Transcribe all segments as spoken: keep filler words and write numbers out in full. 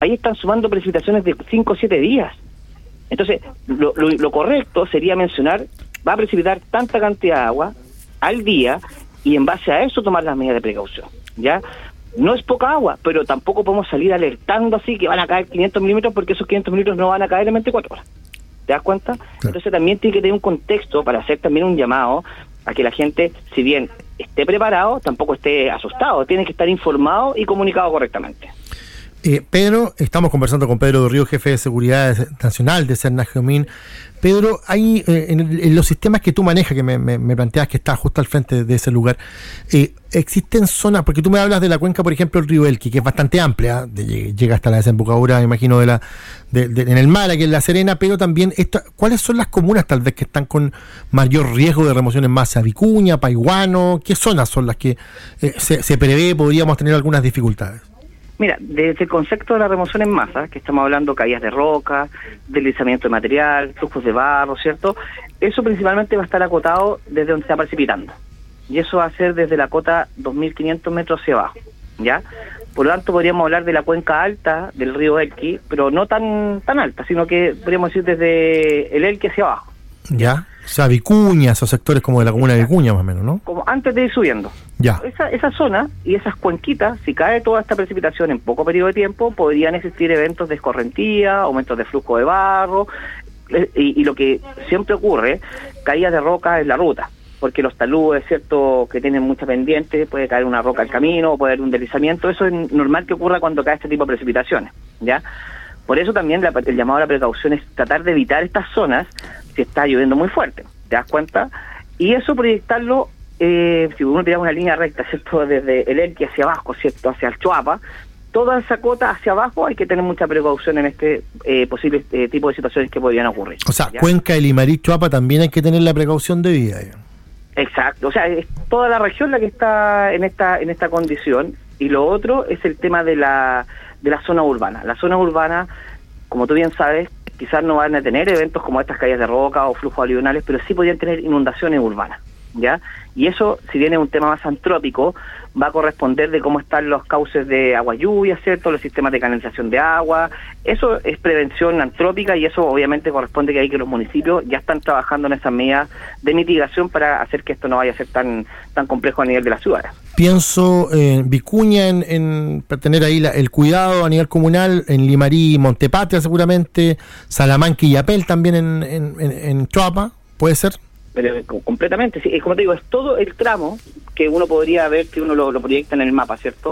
ahí están sumando precipitaciones de cinco o siete días. Entonces, lo, lo, lo correcto sería mencionar, va a precipitar tanta cantidad de agua al día, y en base a eso tomar las medidas de precaución, ¿ya? No es poca agua, pero tampoco podemos salir alertando así que van a caer quinientos milímetros, porque esos quinientos milímetros no van a caer en veinticuatro horas. ¿Te das cuenta? Claro. Entonces también tiene que tener un contexto para hacer también un llamado a que la gente, si bien esté preparado, tampoco esté asustado, tiene que estar informado y comunicado correctamente. Eh, Pedro, estamos conversando con Pedro Berríos, jefe de seguridad nacional de Serna Geomín. Pedro, hay eh, en, en los sistemas que tú manejas, que me, me, me planteas que estás justo al frente de ese lugar, eh, existen zonas, porque tú me hablas de la cuenca, por ejemplo, el río Elqui, que es bastante amplia, de, llega hasta la desembocadura, me imagino, de la de, de, en el mar, aquí en La Serena, pero también, esta, ¿cuáles son las comunas tal vez que están con mayor riesgo de remoción en masa? Vicuña, Paiguano, ¿qué zonas son las que eh, se, se prevé podríamos tener algunas dificultades? Mira, desde el concepto de la remoción en masa, que estamos hablando caídas de roca, deslizamiento de material, flujos de barro, ¿cierto? Eso principalmente va a estar acotado desde donde está precipitando. Y eso va a ser desde la cota dos mil quinientos metros hacia abajo, ¿ya? Por lo tanto, podríamos hablar de la cuenca alta del río Elqui, pero no tan tan alta, sino que podríamos decir desde el Elqui hacia abajo. ¿Ya? O sea, Vicuña, esos sectores como de la comuna de Vicuña, más o menos, ¿no? Como antes de ir subiendo. Ya. Esa, esa zona y esas cuenquitas, si cae toda esta precipitación en poco periodo de tiempo, podrían existir eventos de escorrentía, aumentos de flujo de barro, y, y lo que siempre ocurre, caídas de roca en la ruta, porque los taludes, ¿cierto?, que tienen mucha pendiente, puede caer una roca al camino, puede haber un deslizamiento, eso es normal que ocurra cuando cae este tipo de precipitaciones, ¿ya? Por eso también la, el llamado a la precaución es tratar de evitar estas zonas si está lloviendo muy fuerte, ¿te das cuenta? Y eso proyectarlo, eh, si uno tira una línea recta, ¿cierto?, desde el Elqui hacia abajo, ¿cierto?, hacia el Choapa, toda esa cota hacia abajo, hay que tener mucha precaución en este eh, posible eh, tipo de situaciones que podrían ocurrir. O sea, ¿ya? Cuenca, El Limarí, Choapa, también hay que tener la precaución debida. Exacto, o sea, es toda la región la que está en esta en esta condición. Y lo otro es el tema de la de la zona urbana. La zona urbana, como tú bien sabes, quizás no van a tener eventos como estas caídas de roca o flujos aluvionales, pero sí podrían tener inundaciones urbanas, ¿ya? Y eso, si bien es un tema más antrópico, va a corresponder de cómo están los cauces de agua lluvia, ¿cierto?, los sistemas de canalización de agua. Eso es prevención antrópica, y eso obviamente corresponde que ahí que los municipios ya están trabajando en esas medidas de mitigación para hacer que esto no vaya a ser tan tan complejo a nivel de las ciudades. Pienso en Vicuña, en, en tener ahí la, el cuidado a nivel comunal, en Limarí y Montepatria seguramente, Salamanca y Yapel también en, en, en, en Choapa, ¿puede ser? Pero completamente, sí, como te digo, es todo el tramo que uno podría ver, que uno lo, lo proyecta en el mapa, ¿cierto?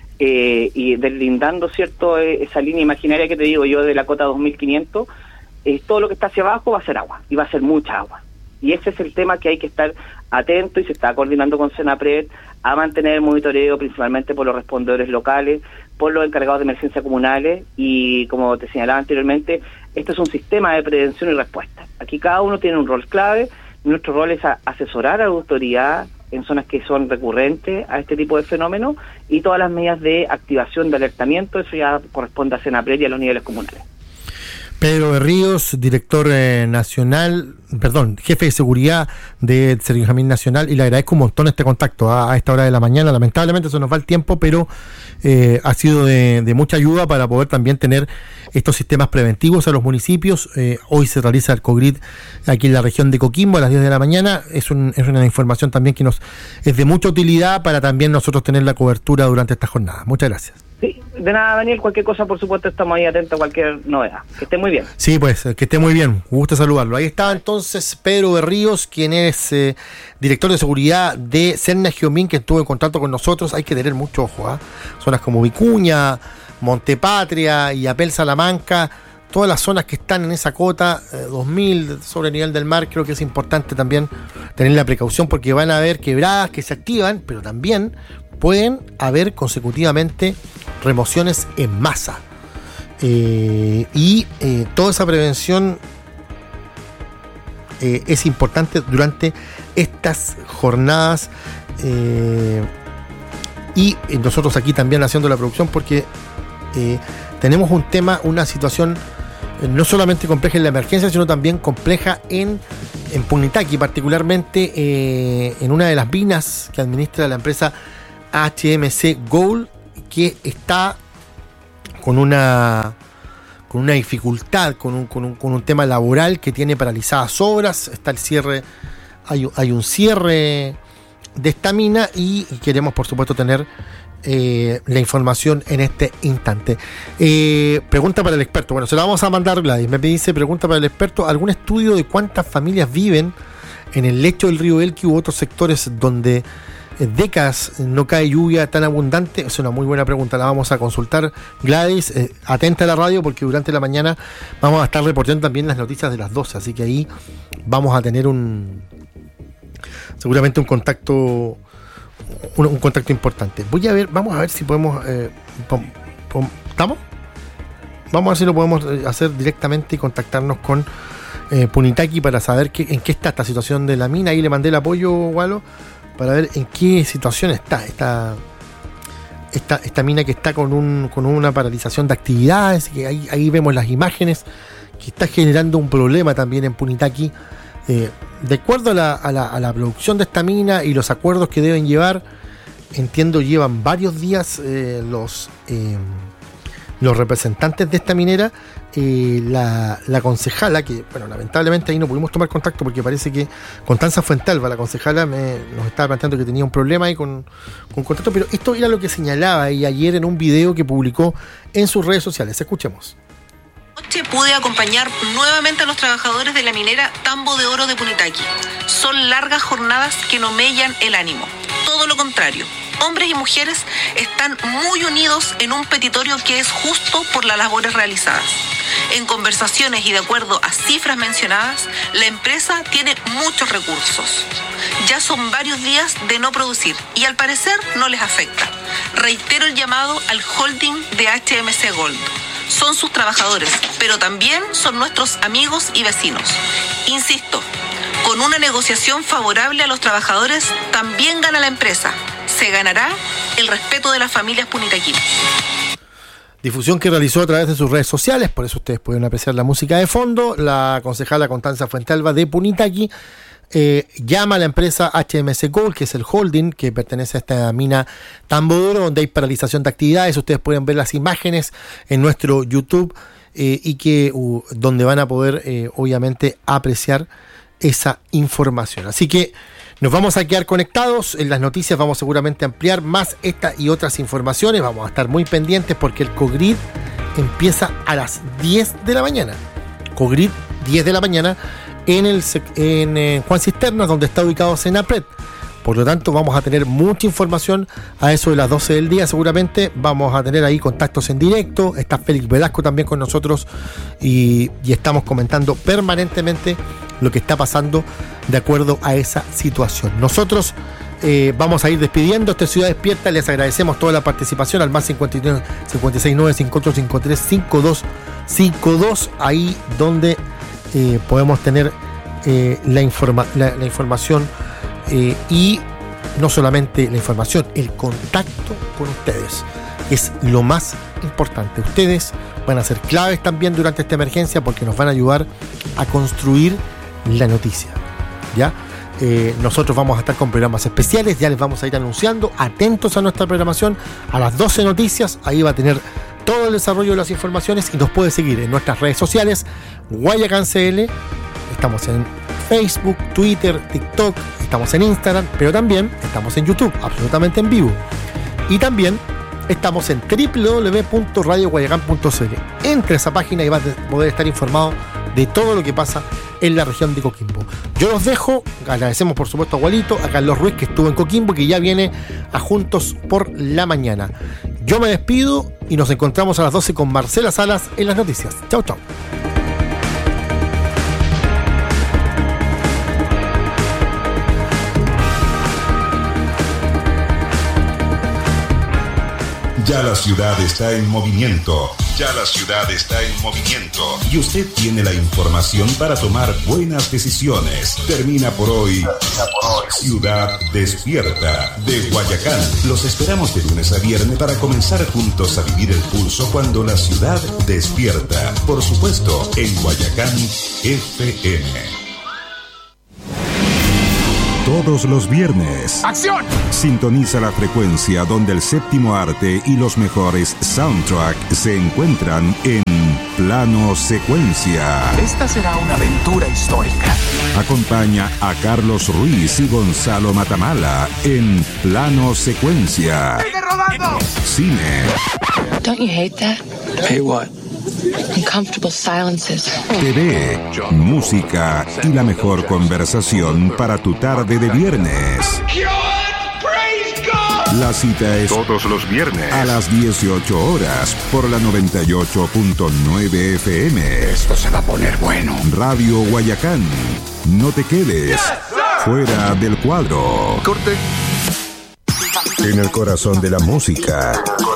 Eh, y deslindando, ¿cierto?, esa línea imaginaria que te digo yo de la cota dos mil quinientos, eh, todo lo que está hacia abajo va a ser agua, y va a ser mucha agua. Y ese es el tema que hay que estar atento, y se está coordinando con Senapred a mantener el monitoreo, principalmente por los respondedores locales, por los encargados de emergencia comunales, y como te señalaba anteriormente, este es un sistema de prevención y respuesta. Aquí cada uno tiene un rol clave. Nuestro rol es a asesorar a la autoridad en zonas que son recurrentes a este tipo de fenómenos, y todas las medidas de activación, de alertamiento, eso ya corresponde a Senapred y a los niveles comunales. Pedro Berríos, director eh, nacional, perdón, jefe de seguridad de Sergio Jamín Nacional, y le agradezco un montón este contacto a, a esta hora de la mañana. Lamentablemente se nos va el tiempo, pero eh, ha sido de, de mucha ayuda para poder también tener estos sistemas preventivos a los municipios. Eh, hoy se realiza el COGRID aquí en la región de Coquimbo a las diez de la mañana. Es, un, es una información también que nos es de mucha utilidad para también nosotros tener la cobertura durante esta jornada. Muchas gracias. Sí, de nada, Daniel, cualquier cosa, por supuesto, estamos ahí atentos a cualquier novedad. Que esté muy bien. Sí, pues, que esté muy bien. Un gusto saludarlo. Ahí está entonces Pedro Berríos, quien es eh, director de seguridad de Serna Geomín, que estuvo en contacto con nosotros. Hay que tener mucho ojo, ¿eh? Zonas como Vicuña, Montepatria y Yapel, Salamanca, todas las zonas que están en esa cota eh, dos mil sobre el nivel del mar. Creo que es importante también tener la precaución, porque van a haber quebradas que se activan, pero también pueden haber consecutivamente remociones en masa. Eh, y eh, toda esa prevención eh, es importante durante estas jornadas. Eh, y nosotros aquí también haciendo la producción, porque eh, tenemos un tema, una situación eh, no solamente compleja en la emergencia, sino también compleja en, en Punitaqui, particularmente eh, en una de las minas que administra la empresa H M C Gold, que está con una con una dificultad, con un, con un, con un tema laboral que tiene paralizadas obras. Está el cierre, hay, hay un cierre de esta mina y queremos por supuesto tener eh, la información en este instante. Eh, pregunta para el experto, bueno, se la vamos a mandar Gladys, me dice, pregunta para el experto, ¿algún estudio de cuántas familias viven en el lecho del río Elqui u otros sectores donde décadas no cae lluvia tan abundante? Es una muy buena pregunta, la vamos a consultar. Gladys, eh, atenta a la radio porque durante la mañana vamos a estar reportando también las noticias de las doce, así que ahí vamos a tener un seguramente un contacto un, un contacto importante. Voy a ver, vamos a ver si podemos eh, pom, pom, ¿estamos? Vamos a ver si lo podemos hacer directamente y contactarnos con eh, Punitaqui para saber qué, en qué está esta situación de la mina. Ahí le mandé el apoyo, Walo, para ver en qué situación está esta, esta, esta mina que está con un con una paralización de actividades, que ahí, ahí vemos las imágenes, que está generando un problema también en Punitaqui. Eh, de acuerdo a la, a, la, a la producción de esta mina y los acuerdos que deben llevar, entiendo llevan varios días eh, los eh, los representantes de esta minera, eh, la, la concejala, que bueno, lamentablemente ahí no pudimos tomar contacto porque parece que Constanza Fuentalba, la concejala, me, nos estaba planteando que tenía un problema ahí con, con contacto, pero esto era lo que señalaba ella ayer en un video que publicó en sus redes sociales. Escuchemos. Anoche pude acompañar nuevamente a los trabajadores de la minera Tambo de Oro de Punitaqui. Son largas jornadas que no mellan el ánimo. Todo lo contrario. Hombres y mujeres están muy unidos en un petitorio que es justo por las labores realizadas. En conversaciones y de acuerdo a cifras mencionadas, la empresa tiene muchos recursos. Ya son varios días de no producir y al parecer no les afecta. Reitero el llamado al holding de H M C Gold. Son sus trabajadores, pero también son nuestros amigos y vecinos. Insisto, con una negociación favorable a los trabajadores, también gana la empresa. Se ganará el respeto de las familias punitaquinas. Difusión que realizó a través de sus redes sociales, por eso ustedes pueden apreciar la música de fondo. La concejala Constanza Fuentalba de Punitaqui eh, llama a la empresa H M C Gold, que es el holding que pertenece a esta mina Tambo de Oro, donde hay paralización de actividades. Ustedes pueden ver las imágenes en nuestro YouTube eh, y que uh, donde van a poder eh, obviamente apreciar esa información. Así que nos vamos a quedar conectados. En las noticias vamos seguramente a ampliar más esta y otras informaciones. Vamos a estar muy pendientes porque el COGRID empieza a las diez de la mañana. COGRID diez de la mañana en el en eh, Juan Cisternas, donde está ubicado Senapred. Por lo tanto, vamos a tener mucha información a eso de las doce del día. Seguramente vamos a tener ahí contactos en directo. Está Félix Velasco también con nosotros y, y estamos comentando permanentemente lo que está pasando de acuerdo a esa situación. Nosotros eh, vamos a ir despidiendo. Esta Ciudad Despierta. Les agradecemos toda la participación al más cincuenta y nueve, cincuenta y seis nueve, cincuenta y ocho cincuenta y tres, cincuenta y dos cincuenta y dos, ahí donde eh, podemos tener eh, la, informa- la, la información eh, y no solamente la información, el contacto con ustedes es lo más importante. Ustedes van a ser claves también durante esta emergencia porque nos van a ayudar a construir la noticia, ¿ya? Eh, nosotros vamos a estar con programas especiales, ya les vamos a ir anunciando. Atentos a nuestra programación, a las doce noticias, ahí va a tener todo el desarrollo de las informaciones y nos puede seguir en nuestras redes sociales, Guayacán C L, estamos en Facebook, Twitter, TikTok, estamos en Instagram, pero también estamos en YouTube, absolutamente en vivo. Y también estamos en doble u doble u doble u punto radio guayacán punto c l. Entre esa página y vas a poder estar informado de todo lo que pasa en la región de Coquimbo. Yo los dejo, agradecemos por supuesto a Gualito, a Carlos Ruiz que estuvo en Coquimbo y que ya viene a Juntos por la Mañana. Yo me despido y nos encontramos a las doce con Marcela Salas en las noticias. Chau, chau. Ya la ciudad está en movimiento. Ya la ciudad está en movimiento. Y usted tiene la información para tomar buenas decisiones. Termina por hoy, Termina por hoy. Ciudad Despierta de Guayacán. Los esperamos de lunes a viernes para comenzar juntos a vivir el pulso cuando la ciudad despierta. Por supuesto, en Guayacán F M. Todos los viernes. ¡Acción! Sintoniza la frecuencia donde el séptimo arte y los mejores soundtracks se encuentran en Plano Secuencia. Esta será una aventura histórica. Acompaña a Carlos Ruiz y Gonzalo Matamala en Plano Secuencia. ¡Sigue rodando! Cine. Don't you hate that? Hey, what? Uncomfortable silences. T V, música y la mejor conversación para tu tarde de viernes. La cita es todos los viernes a las dieciocho horas por la noventa y ocho punto nueve F M. Esto se va a poner bueno. Radio Guayacán. No te quedes fuera del cuadro. Corte. En el corazón de la música.